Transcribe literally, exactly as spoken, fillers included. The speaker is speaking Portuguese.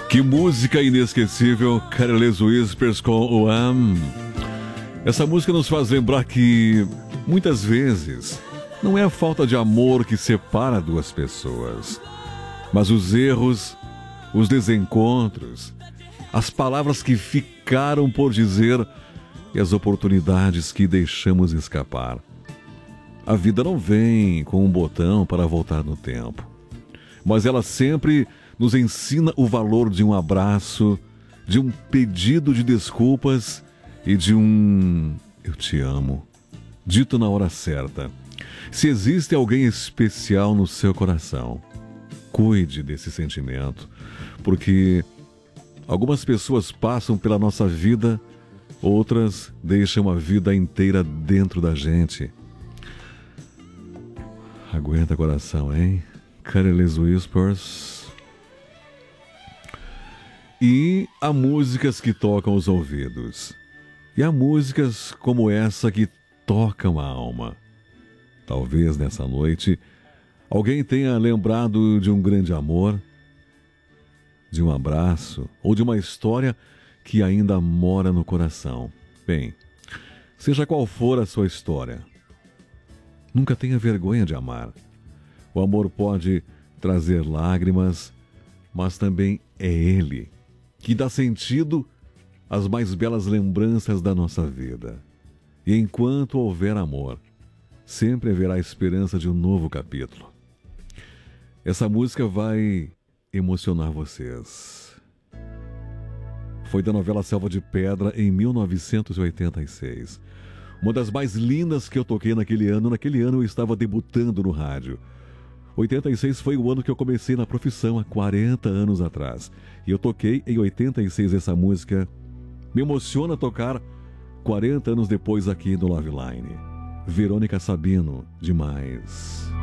Que música inesquecível, Careless Whispers com o Am. Essa música nos faz lembrar que, muitas vezes, não é a falta de amor que separa duas pessoas, mas os erros, os desencontros, as palavras que ficaram por dizer e as oportunidades que deixamos escapar. A vida não vem com um botão para voltar no tempo, mas ela sempre nos ensina o valor de um abraço, de um pedido de desculpas e de um "eu te amo", dito na hora certa. Se existe alguém especial no seu coração, cuide desse sentimento, porque algumas pessoas passam pela nossa vida, outras deixam a vida inteira dentro da gente. Aguenta, coração, hein? Careless Whispers. E há músicas que tocam os ouvidos. E há músicas como essa que tocam a alma. Talvez nessa noite alguém tenha lembrado de um grande amor, de um abraço ou de uma história que ainda mora no coração. Bem, seja qual for a sua história, nunca tenha vergonha de amar. O amor pode trazer lágrimas, mas também é ele que dá sentido às mais belas lembranças da nossa vida. E enquanto houver amor, sempre haverá esperança de um novo capítulo. Essa música vai emocionar vocês. Foi da novela Selva de Pedra, em mil novecentos e oitenta e seis. Uma das mais lindas que eu toquei naquele ano. Naquele ano eu estava debutando no rádio. oitenta e seis foi o ano que eu comecei na profissão, há quarenta anos atrás. E eu toquei em oitenta e seis essa música. Me emociona tocar quarenta anos depois aqui no Love Line. Verônica Sabino, demais.